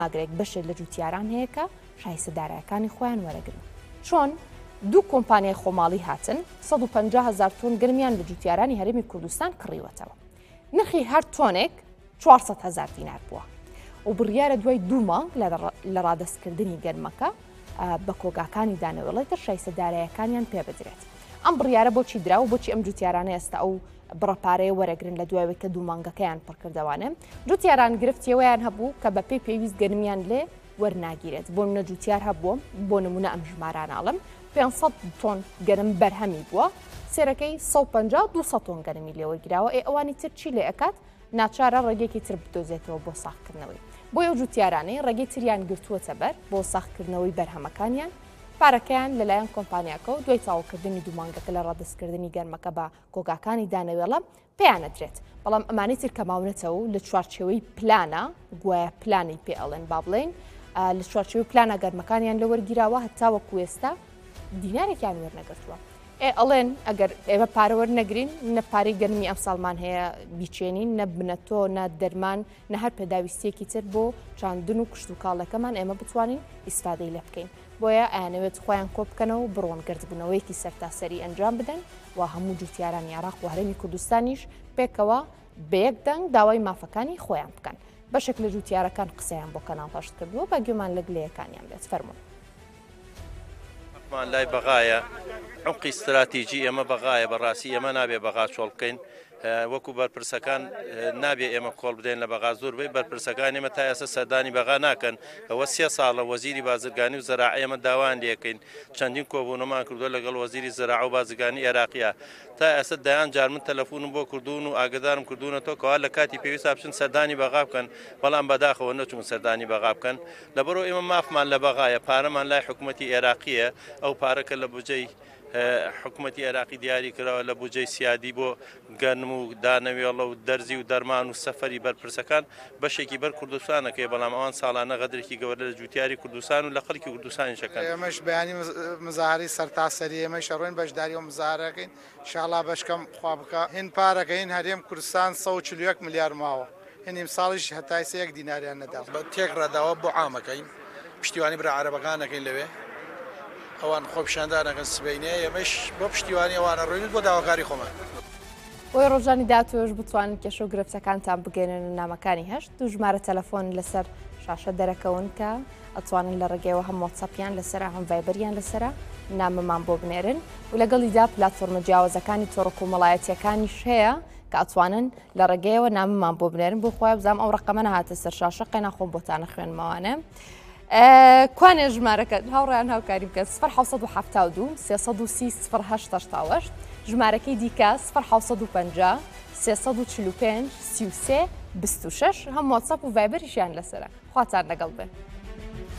ئاگرێک بەشێک لە جوتیاران هەیە کە شایستەدارایەکانی خۆیان وەرەگرن. چۆن دوو کۆمپانیای خۆماڵی هاتن 150,000 تۆن گرمیان لە جوتیارانی هەرێمی کوردستان کڕیوەتەوە. نرخی هەر تۆنێک 400,000 دینار بووە و بڕیارە دوای 2 مانگ لە ڕادەستکردنی گەرمەکە بە کۆگاکانی دانەوێڵێتە شایستەدارایەکانیان پێ بدرێت. ئەم بڕیارە بۆچی درا و بۆچی ئەم جوتیارانە ئێستا ئەو بڕەپارەیە وەرەگرن لە دوایەوەی کە 2 مانگەکەیان پڕکردەوانێ. جوتیاران گرفتیەوەیان هەبوو کە بەپێی پێویست گەرمیان لێ وەرناگیرێت. بۆ منە جوتیار هەبووم بۆ نمونە ئەم ژماراناڵم 500 تۆن گەرم بەرهەمی بووە، سێرەکەی 150-200 تۆن گەرمی لێوەرگراوە. ئەوانی تر چی لێ ئەکات؟ ناچارە ڕێگەیەکی تر بدۆزێتەوە بۆ ساختکردنەوەی. بۆ ئەو جوتیارانەی ڕێگەی تریان گرتووەتە بەر بۆ ساختکردنەوەی بەرهەمەکانیان، پارەکەیان لەلایەن کۆمپانیاکە و دوای تاوەکردنی 2 مانگەکە لە ڕادەستکردنی گەرمەکە بە کۆگاکانی دانەوێڵە پێیانەدرێت. بەڵام ئەمانەی تر کەماونەتەوە و لە چوارچێوەی پلانە گوایە پلانی پێ ئەڵێن با بڵێن لە چوارچێوەی پلانە گەرمەکانیان لە وەرگیراوە هەتا وەکو ئێستا دینارێکیان وەرنەگرتووە. ئەڵێن ئەگەر ئێمە پارە وەرنەگرین نە پارەی گەرمی ئەم ساڵمان هەیە بیچێنین، نە بنەتۆ، نە دەرمان، نە هەر پێداویستیەکی تر بۆ چاندن و کشت و کاڵەکەمان ئێمە بتوانین ئیسفادەی لە بکەین. بۆیە ئەیانەوێت خۆیان کۆ بکەنەوە و بڕۆن گردبوونەوەیەکی سەرتاسەری ئەنجام بدەن و هەموو جوتیارانی عێراق و هەرێمی کوردستانیش پێکەوە بە یەک دەنگ داوای مافەکانی خۆیان بکەن. بەشێک لە جوتیارەکان قسەیان بۆ کەناڵ هەشت کردووە بە گوێمان لە گلەیەکانیان بێت. فەرموون. لای بەغایە عمقی استراتیجی ئێمە بەغایە بەڕاستی ئێمە نابێ بەغا چۆڵ بکەین وەکو بەرپرسەکان نابێ ئێمە کۆڵ بدەین لە بەغا زۆر بێ بەرپرسەکان ئێمە تا ئێستا سەردانی بەغا ناکەن. ئەوە 3 ساڵە وەزیری بازرگانی و زەراعە ئێمە داوان لێکەین، چەندین کۆبوونەمان کردووە لەگەڵ وەزیری زەراعە و بازرگانی عێراقیە. تا ئێستا دایان جار من تەلەفۆنم بۆ کردوون و ئاگدارم کردوونەوە کەوا لە کاتی پێویستا بچن سەردانی بەغا بکەن، بەڵام بەداخەوە نەچوون سەردانی بەغا بکەن. لەبەرەوە ئێمە مافمان لە بەغایە، پارەمان لای حکوومەتی عێراقیە، ئەو پارەکە لە بودجەی حکوومەتی عێراقی دیاری کراوە لە بودجەی سیادی بۆ گەرم و دانەوێڵە و دەرزی و دەرمان و سەفەری بەرپرسەکان بەشێکی بەر کوردستانەکەی، بەڵام ئەوان ساڵانە غەدرێکی گەورە لە جوتیاری کوردستان و لە خەڵکی کوردستانی شەکەن. ئێمەش بەیانی مزاهری سەرتاسەری ئێمەش ڕۆین بەشداری و مزاهرەکەین ئینشاڵڵا بەشکەم خوا بکە. هێن پارەکەین هەرێم کوردستان 141 ملیار ماوە، هێنیم ساڵیش هەتای 1 دیناریان نەدا. تێک ڕاداوە بۆ عامەکەین، پشتیوانی برا عەرەبەکانەکەین لەوێ، ئەوان خۆپشاندانەکەن سبەینێ، ئێمەش بۆ پشتیوانی ئەوانە ڕۆینت بۆ داواکاری خۆمان. بۆی ڕۆژانی داهاتوێش بتوانن کێشە و گرفتەکانتان بگەێنن نامەکانی هەشت. دوو ژمارە تەلەفۆن لەسەر شاشە دەرەکەون کە ئەتوانن لە ڕێگەیەوە هەم واتساپیان لەسەر هەم ڤایبەریان لەسەرە نامەمان بۆ بنێرن و لەگەڵیدا پلاتفۆرمە جیاوازەکانی تۆڕە کۆمەڵایەتیەکانیش هەیە کە ئەتوانن لە ڕێگەیەوە نامەمان بۆ بنێرن. بۆ خۆی بزانم ئەو ڕقەمە نەهاتە سەر شاشە قەینا خۆم بۆتانە خوێنمەوانە. کوانێ ژمارەکە هاوڕیان هاوکاری بکە 1970 330 08 ژمارەکەی دیکە 1950 345 33 26 هەم واتساپ و ڤایبەریشیان لەسەرە. خواتان لەگەڵ بێ.